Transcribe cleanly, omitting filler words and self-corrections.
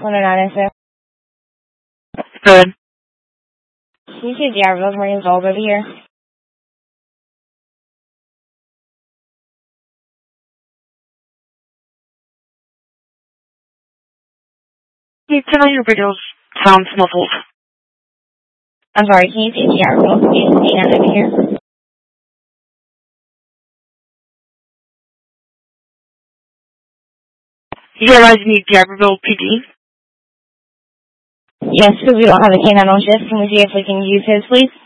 109 Good. Can you see D'Iberville's Marine Gold over here? Hey, tonight your videos sounds muffled. I'm sorry, can you see D'Iberville's Marine over here? You guys need D'Iberville PD? Yes, because we don't have a K9 on shift. Can we see if we can use his, please?